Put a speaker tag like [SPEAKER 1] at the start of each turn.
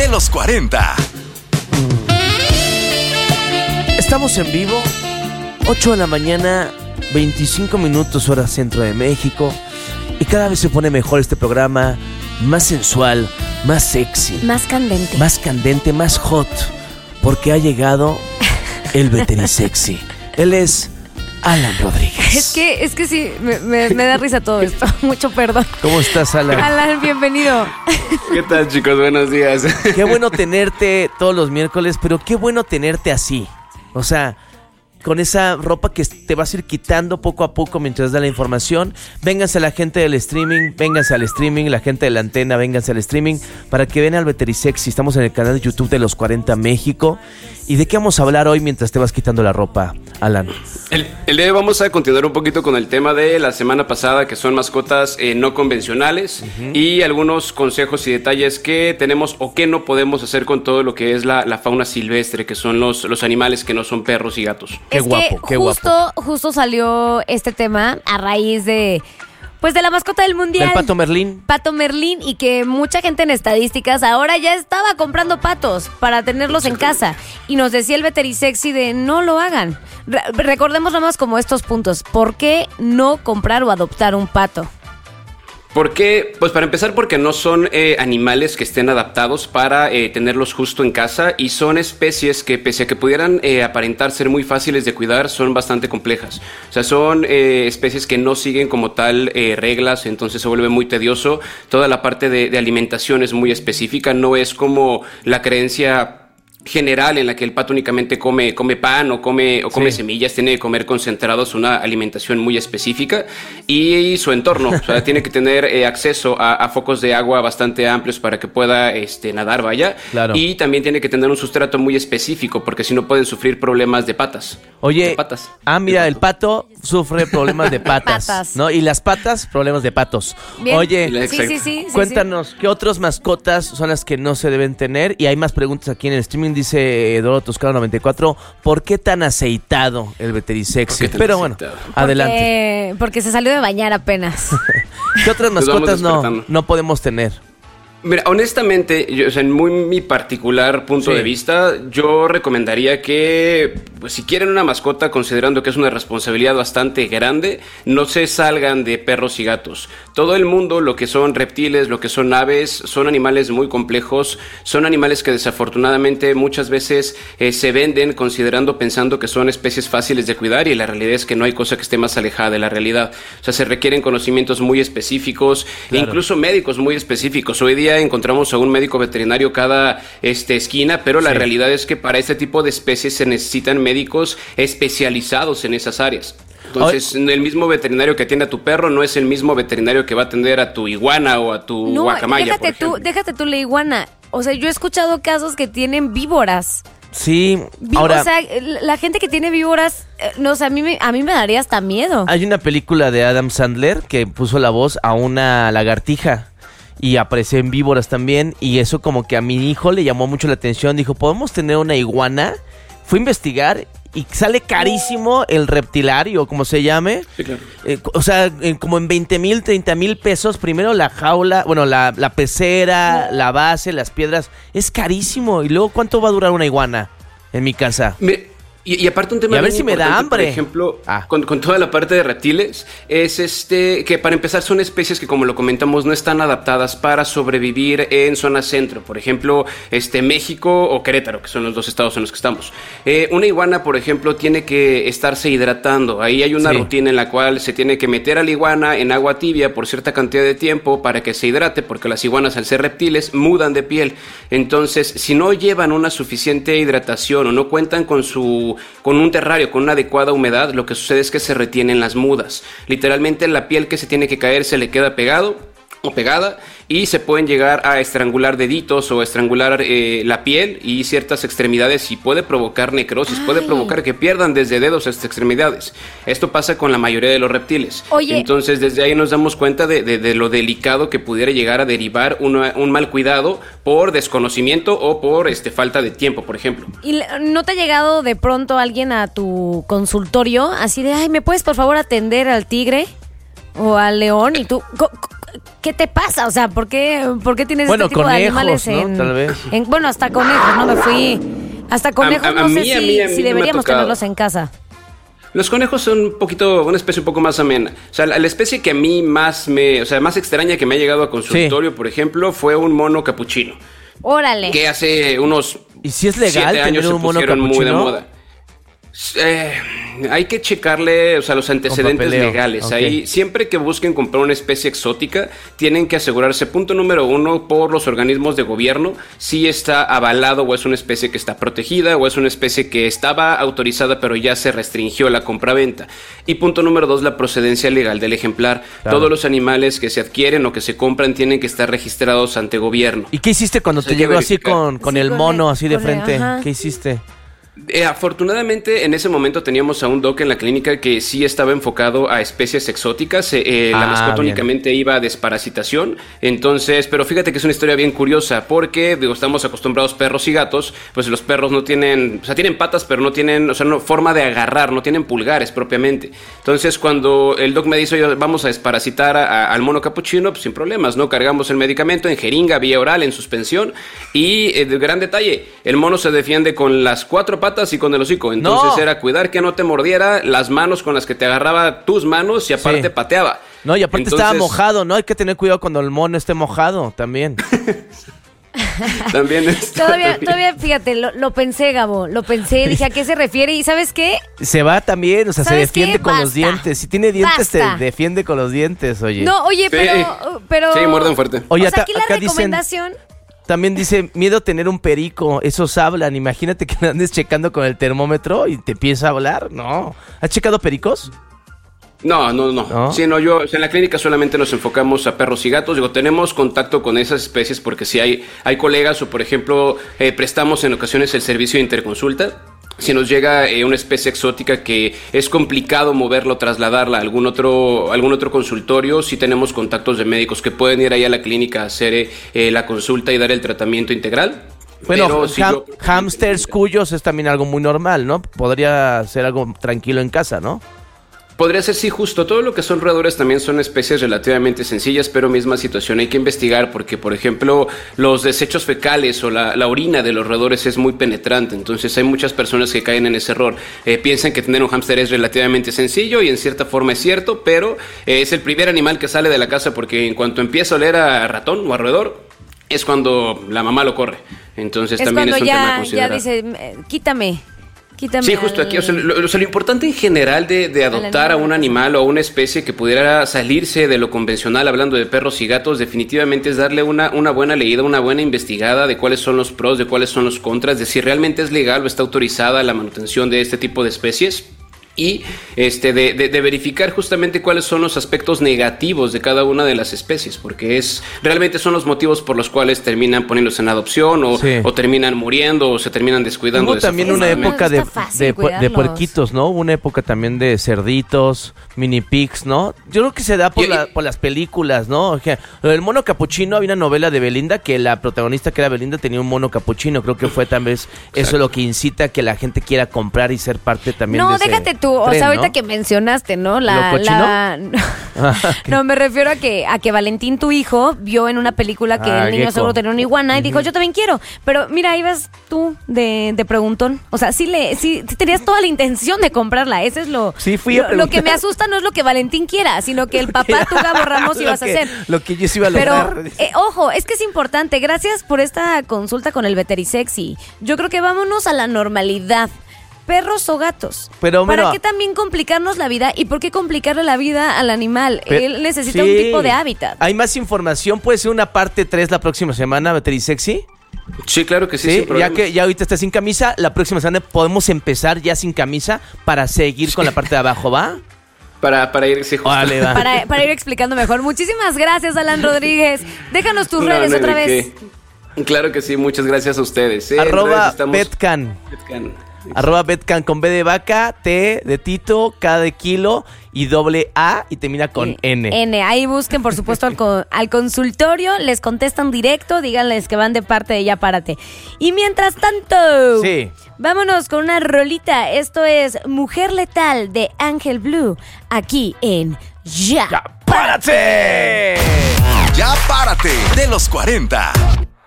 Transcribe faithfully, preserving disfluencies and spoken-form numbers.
[SPEAKER 1] de los cuarenta.
[SPEAKER 2] Estamos en vivo, ocho de la mañana, veinticinco minutos hora centro de México. Y cada vez se pone mejor este programa, más sensual, más sexy.
[SPEAKER 3] Más candente.
[SPEAKER 2] Más candente, más hot. Porque ha llegado el veterisexy. Él es Alan Rodríguez.
[SPEAKER 3] Es que, es que sí, me, me, me da risa todo esto. Mucho perdón.
[SPEAKER 2] ¿Cómo estás, Alan?
[SPEAKER 3] Alan, bienvenido.
[SPEAKER 4] ¿Qué tal, chicos? Buenos días.
[SPEAKER 2] Qué bueno tenerte todos los miércoles, pero qué bueno tenerte así. O sea, con esa ropa que te vas a ir quitando poco a poco mientras da la información. Vénganse la gente del streaming, vénganse al streaming, la gente de la antena, vénganse al streaming para que vean al veterisexy. Estamos en el canal de YouTube de los cuarenta México. ¿Y de qué vamos a hablar hoy mientras te vas quitando la ropa, Alan?
[SPEAKER 4] El, el día de hoy vamos a continuar un poquito con el tema de la semana pasada, que son mascotas eh, no convencionales, uh-huh. y algunos consejos y detalles que tenemos o que no podemos hacer con todo lo que es la, la fauna silvestre, que son los, los animales que no son perros y gatos.
[SPEAKER 2] Qué
[SPEAKER 3] es
[SPEAKER 2] guapo,
[SPEAKER 3] que
[SPEAKER 2] qué
[SPEAKER 3] justo,
[SPEAKER 2] guapo.
[SPEAKER 3] Justo salió este tema a raíz de... Pues de la mascota del mundial.
[SPEAKER 2] ¿Del pato Merlín?
[SPEAKER 3] Pato Merlín, y que mucha gente en estadísticas ahora ya estaba comprando patos para tenerlos en casa. Y nos decía el veterisexy de no lo hagan. Re- recordemos nomás como estos puntos. ¿Por qué no comprar o adoptar un pato?
[SPEAKER 4] ¿Por qué? Pues para empezar, porque no son eh, animales que estén adaptados para eh, tenerlos justo en casa, y son especies que, pese a que pudieran eh, aparentar ser muy fáciles de cuidar, son bastante complejas. O sea, son eh, especies que no siguen como tal eh, reglas, entonces se vuelve muy tedioso. Toda la parte de, de alimentación es muy específica, no es como la creencia general en la que el pato únicamente come, come pan o come, o come sí. semillas. Tiene que comer concentrados, una alimentación muy específica, y su entorno, o sea, tiene que tener eh, acceso a, a focos de agua bastante amplios para que pueda este, nadar, vaya,
[SPEAKER 2] claro.
[SPEAKER 4] Y también tiene que tener un sustrato muy específico, porque si no pueden sufrir problemas de patas.
[SPEAKER 2] Oye,
[SPEAKER 4] de patas.
[SPEAKER 2] ah, mira, el pato sufre problemas de patas,
[SPEAKER 3] patas.
[SPEAKER 2] ¿no? Y las patas, problemas de patos.
[SPEAKER 3] Bien.
[SPEAKER 2] Oye,
[SPEAKER 3] sí, sí, sí,
[SPEAKER 2] cuéntanos, sí, sí. ¿qué otras mascotas son las que no se deben tener? Y hay más preguntas aquí en el streaming. Dice Eduardo Toscano noventa y cuatro, ¿por qué tan aceitado el veterisexy? Pero bueno,
[SPEAKER 4] aceitado?
[SPEAKER 2] adelante.
[SPEAKER 3] Porque, porque se salió de bañar apenas.
[SPEAKER 2] ¿Qué otras mascotas no, no podemos tener?
[SPEAKER 4] Mira, honestamente, yo, o sea, en muy mi particular punto
[SPEAKER 2] sí.
[SPEAKER 4] de vista, yo recomendaría que, pues, si quieren una mascota, considerando que es una responsabilidad bastante grande, no se salgan de perros y gatos. Todo el mundo, lo que son reptiles, lo que son aves, son animales muy complejos, son animales que desafortunadamente muchas veces eh, se venden considerando, pensando que son especies fáciles de cuidar, y la realidad es que no hay cosa que esté más alejada de la realidad. O sea, se requieren conocimientos muy específicos, claro. e incluso médicos muy específicos. Hoy día encontramos a un médico veterinario cada este, esquina, pero la sí. realidad es que para este tipo de especies se necesitan médicos especializados en esas áreas. Entonces, Oye. el mismo veterinario que atiende a tu perro no es el mismo veterinario que va a atender a tu iguana o a tu
[SPEAKER 3] no,
[SPEAKER 4] guacamaya,
[SPEAKER 3] déjate
[SPEAKER 4] por
[SPEAKER 3] tú, déjate tú la iguana. O sea, yo he escuchado casos que tienen víboras.
[SPEAKER 2] Sí,
[SPEAKER 3] Vi-
[SPEAKER 2] ahora...
[SPEAKER 3] O sea, la gente que tiene víboras, eh, no, o sea, a mí, me, a mí me daría hasta miedo.
[SPEAKER 2] Hay una película de Adam Sandler que puso la voz a una lagartija. Y aparece en víboras también. Y eso como que a mi hijo le llamó mucho la atención. Dijo, ¿podemos tener una iguana? Fue a investigar y sale carísimo el reptilario, como se llame.
[SPEAKER 4] Sí, claro.
[SPEAKER 2] Eh, o sea, eh, como en veinte mil, treinta mil pesos. Primero la jaula, bueno, la, la pecera, la base, las piedras. Es carísimo. Y luego, ¿cuánto va a durar una iguana en mi casa?
[SPEAKER 4] Me... Y, y aparte un tema
[SPEAKER 2] y a ver si me da hambre.
[SPEAKER 4] Por ejemplo,
[SPEAKER 2] ah.
[SPEAKER 4] con, con toda la parte de reptiles, es este que para empezar son especies que, como lo comentamos, no están adaptadas para sobrevivir en zona centro. Por ejemplo, este México o Querétaro, que son los dos estados en los que estamos. Eh, una iguana, por ejemplo, tiene que estarse hidratando. Ahí hay una sí. rutina en la cual se tiene que meter a la iguana en agua tibia por cierta cantidad de tiempo para que se hidrate, porque las iguanas, al ser reptiles, mudan de piel. Entonces, si no llevan una suficiente hidratación o no cuentan con su con un terrario, con una adecuada humedad, lo que sucede es que se retienen las mudas. Literalmente la piel que se tiene que caer se le queda pegado o pegada, y se pueden llegar a estrangular deditos o estrangular eh, la piel y ciertas extremidades, y puede provocar necrosis. Ay. Puede provocar que pierdan desde dedos hasta extremidades. Esto pasa con la mayoría de los reptiles.
[SPEAKER 3] Oye.
[SPEAKER 4] Entonces desde ahí nos damos cuenta de, de, de lo delicado que pudiera llegar a derivar una, un mal cuidado por desconocimiento o por este, falta de tiempo, por ejemplo.
[SPEAKER 3] ¿Y no te ha llegado de pronto alguien a tu consultorio así de, ay, ¿me puedes por favor atender al tigre o al león? Y tú, ¿qué te pasa? O sea, ¿por qué, por qué tienes
[SPEAKER 2] Bueno,
[SPEAKER 3] este tipo
[SPEAKER 2] conejos,
[SPEAKER 3] de animales
[SPEAKER 2] ¿no?
[SPEAKER 3] en,
[SPEAKER 2] Tal vez.
[SPEAKER 3] en- bueno, hasta conejos, no me fui. Hasta conejos
[SPEAKER 4] A- a- a
[SPEAKER 3] no sé
[SPEAKER 4] mí, a
[SPEAKER 3] si,
[SPEAKER 4] mí, a mí
[SPEAKER 3] si
[SPEAKER 4] no me ha
[SPEAKER 3] deberíamos
[SPEAKER 4] tocado.
[SPEAKER 3] tenerlos en casa.
[SPEAKER 4] Los conejos son un poquito, una especie un poco más amena. O sea, la, la especie que a mí más me, o sea, más extraña que me ha llegado a consultorio,
[SPEAKER 2] Sí.
[SPEAKER 4] por ejemplo, fue un mono capuchino.
[SPEAKER 3] Órale.
[SPEAKER 4] Que hace unos
[SPEAKER 2] ¿Y si es legal
[SPEAKER 4] siete
[SPEAKER 2] tener
[SPEAKER 4] años se
[SPEAKER 2] un mono
[SPEAKER 4] pusieron muy de
[SPEAKER 2] capuchino?
[SPEAKER 4] moda. Eh, hay que checarle, o sea, los antecedentes
[SPEAKER 2] papeleo,
[SPEAKER 4] legales.
[SPEAKER 2] ok.
[SPEAKER 4] Ahí, siempre que busquen comprar una especie exótica, tienen que asegurarse, punto número uno, por los organismos de gobierno, si está avalado o es una especie que está protegida o es una especie que estaba autorizada pero ya se restringió la compraventa. Y punto número dos, la procedencia legal del ejemplar.
[SPEAKER 2] Claro.
[SPEAKER 4] Todos los animales que se adquieren o que se compran tienen que estar registrados ante gobierno.
[SPEAKER 2] ¿Y qué hiciste cuando
[SPEAKER 4] O sea,
[SPEAKER 2] te
[SPEAKER 4] hay que
[SPEAKER 2] llegó así
[SPEAKER 4] verificar.
[SPEAKER 2] con, con
[SPEAKER 3] Sí,
[SPEAKER 2] el
[SPEAKER 3] con
[SPEAKER 2] mono
[SPEAKER 3] el-
[SPEAKER 2] así de
[SPEAKER 3] con el-
[SPEAKER 2] frente?
[SPEAKER 3] ajá.
[SPEAKER 2] ¿Qué hiciste?
[SPEAKER 4] Eh, afortunadamente en ese momento teníamos a un doc en la clínica que sí estaba enfocado a especies exóticas. Eh, eh, la
[SPEAKER 2] Ah,
[SPEAKER 4] mascota
[SPEAKER 2] bien.
[SPEAKER 4] únicamente iba a desparasitación. Entonces, pero fíjate que es una historia bien curiosa porque digo, estamos acostumbrados perros y gatos, pues los perros no tienen, o sea, tienen patas pero no tienen, o sea, no, forma de agarrar, no tienen pulgares propiamente. Entonces, cuando el doc me dice, oye, vamos a desparasitar a- a- al mono capuchino, pues sin problemas, ¿no? Cargamos el medicamento en jeringa, vía oral, en suspensión y, eh, de gran detalle, el mono se defiende con las cuatro patas y con el hocico. Entonces
[SPEAKER 2] No.
[SPEAKER 4] era cuidar que no te mordiera, las manos con las que te agarraba tus manos y aparte
[SPEAKER 2] Sí.
[SPEAKER 4] pateaba.
[SPEAKER 2] No, y aparte
[SPEAKER 4] Entonces,
[SPEAKER 2] estaba mojado, ¿no? Hay que tener cuidado cuando el mono esté mojado también.
[SPEAKER 4] También está-
[SPEAKER 3] Todavía, todavía, fíjate, lo, lo pensé, Gabo, lo pensé, dije, ¿a qué se refiere? ¿Y sabes qué?
[SPEAKER 2] Se va también, o sea, se
[SPEAKER 3] ¿Sabes
[SPEAKER 2] defiende
[SPEAKER 3] qué?
[SPEAKER 2] con los
[SPEAKER 3] Basta.
[SPEAKER 2] dientes. Si tiene dientes,
[SPEAKER 3] Basta.
[SPEAKER 2] te defiende con los dientes, oye.
[SPEAKER 3] No, oye,
[SPEAKER 4] Sí.
[SPEAKER 3] pero... pero
[SPEAKER 4] Sí, muerden fuerte.
[SPEAKER 2] Oye,
[SPEAKER 3] o sea,
[SPEAKER 2] acá-
[SPEAKER 3] aquí la
[SPEAKER 2] acá dicen-
[SPEAKER 3] recomendación...
[SPEAKER 2] También dice, miedo tener un perico, esos hablan. Imagínate que andes checando con el termómetro y te empieza a hablar. No. ¿Has checado pericos?
[SPEAKER 4] No, no, no.
[SPEAKER 2] ¿No?
[SPEAKER 4] Sí, no, yo, o sea, en la clínica solamente nos enfocamos a perros y gatos. Digo, tenemos contacto con esas especies porque si hay, hay colegas o, por ejemplo, eh, prestamos en ocasiones el servicio de interconsulta. Si nos llega eh, una especie exótica que es complicado moverlo, trasladarla a algún otro, algún otro consultorio, sí tenemos contactos de médicos que pueden ir ahí a la clínica a hacer eh, eh, la consulta y dar el tratamiento integral.
[SPEAKER 2] Bueno,
[SPEAKER 4] Pero sí,
[SPEAKER 2] ham-
[SPEAKER 4] yo-
[SPEAKER 2] hamsters, cuyos es también algo muy normal, ¿no? Podría ser algo tranquilo en casa, ¿no?
[SPEAKER 4] Podría ser, sí, justo. Todo lo que son roedores también son especies relativamente sencillas, pero misma situación. Hay que investigar porque, por ejemplo, los desechos fecales o la, la orina de los roedores es muy penetrante. Entonces hay muchas personas que caen en ese error. Eh, piensan que tener un hámster es relativamente sencillo y en cierta forma es cierto, pero eh, es el primer animal que sale de la casa porque en cuanto empieza a oler a ratón o a roedor, es cuando la mamá lo corre. Entonces
[SPEAKER 3] Es
[SPEAKER 4] también
[SPEAKER 3] cuando
[SPEAKER 4] es un tema a
[SPEAKER 3] ya, ya
[SPEAKER 4] considerar.
[SPEAKER 3] dice, eh, quítame, quítame.
[SPEAKER 4] Sí, justo aquí. O sea, lo, o sea, lo importante en general de, de adoptar a un animal o a una especie que pudiera salirse de lo convencional, hablando de perros y gatos, definitivamente es darle una, una buena leída, una buena investigada de cuáles son los pros, de cuáles son los contras, de si realmente es legal o está autorizada la manutención de este tipo de especies. Y este de, de, de verificar justamente cuáles son los aspectos negativos de cada una de las especies, porque es realmente son los motivos por los cuales terminan poniéndose en adopción o,
[SPEAKER 2] Sí.
[SPEAKER 4] o terminan muriendo o se terminan descuidando.
[SPEAKER 2] Hubo también una
[SPEAKER 4] desafortunadamente.
[SPEAKER 2] época de,
[SPEAKER 3] Está fácil
[SPEAKER 2] de, pu- de
[SPEAKER 3] cuidarlos.
[SPEAKER 2] puerquitos, ¿no? Una época también de cerditos, mini pigs, ¿no? Yo creo que se da por,
[SPEAKER 4] Y-
[SPEAKER 2] la- por las películas, ¿no? O sea, el mono capuchino, había una novela de Belinda que la protagonista que era Belinda tenía un mono capuchino. Creo que fue tal vez eso lo que incita a que la gente quiera comprar y ser parte también de
[SPEAKER 3] No,
[SPEAKER 2] ese
[SPEAKER 3] déjate tú, o
[SPEAKER 2] tren,
[SPEAKER 3] sea, ahorita
[SPEAKER 2] ¿no?
[SPEAKER 3] que mencionaste, ¿no? La,
[SPEAKER 2] ¿Lo cochino?
[SPEAKER 3] la- no, me refiero a que a que Valentín, tu hijo, vio en una película que
[SPEAKER 2] Ah,
[SPEAKER 3] el niño
[SPEAKER 2] gecko.
[SPEAKER 3] seguro tenía una iguana y dijo, yo también quiero. Pero mira, ahí vas tú de, de preguntón. O sea, sí le, sí, sí tenías toda la intención de comprarla. Ese es lo,
[SPEAKER 2] Sí, fui a
[SPEAKER 3] lo, lo que
[SPEAKER 2] preguntar.
[SPEAKER 3] me asusta no es lo que Valentín quiera, sino que el papá, tú, Gabo Ramos,
[SPEAKER 2] Lo
[SPEAKER 3] ibas a
[SPEAKER 2] que-
[SPEAKER 3] hacer.
[SPEAKER 2] Lo que yo sí iba a lograr.
[SPEAKER 3] Pero, eh, ojo, es que es importante. Gracias por esta consulta con el Veterisexy. Yo creo que vámonos a la normalidad. Perros o gatos.
[SPEAKER 2] Pero,
[SPEAKER 3] ¿Para
[SPEAKER 2] mira-
[SPEAKER 3] qué también complicarnos la vida? ¿Y por qué complicarle la vida al animal?
[SPEAKER 2] Pe-
[SPEAKER 3] Él necesita
[SPEAKER 2] sí.
[SPEAKER 3] un tipo de hábitat.
[SPEAKER 2] Hay más información, puede ser una parte tres la próxima semana, Veterisexy.
[SPEAKER 4] Sí, claro que sí,
[SPEAKER 2] Sí,
[SPEAKER 4] sin
[SPEAKER 2] ya
[SPEAKER 4] problemas.
[SPEAKER 2] que ya ahorita está sin camisa, la próxima semana podemos empezar ya sin camisa para seguir con la parte de abajo, ¿va?
[SPEAKER 4] Para, para ir, sí, justo.
[SPEAKER 2] Órale, va.
[SPEAKER 3] Para, para ir explicando mejor. Muchísimas gracias, Alan Rodríguez. Déjanos tus
[SPEAKER 4] No,
[SPEAKER 3] redes
[SPEAKER 4] no hay
[SPEAKER 3] otra
[SPEAKER 4] de
[SPEAKER 3] vez.
[SPEAKER 4] qué. Claro que sí, muchas gracias a ustedes. Eh, en
[SPEAKER 2] Arroba
[SPEAKER 4] redes estamos-
[SPEAKER 2] Betcan.
[SPEAKER 4] Betcan.
[SPEAKER 2] Arroba Betcan con B de vaca, T de Tito, K de kilo y doble A y termina con N.
[SPEAKER 3] N. Ahí busquen, por supuesto, al, co- al consultorio. Les contestan directo. Díganles que van de parte de Ya Párate. Y mientras tanto,
[SPEAKER 2] Sí.
[SPEAKER 3] vámonos con una rolita. Esto es Mujer Letal de Ángel Blue. Aquí en Ya.
[SPEAKER 2] ¡Ya, párate!
[SPEAKER 1] Ya párate de los cuarenta.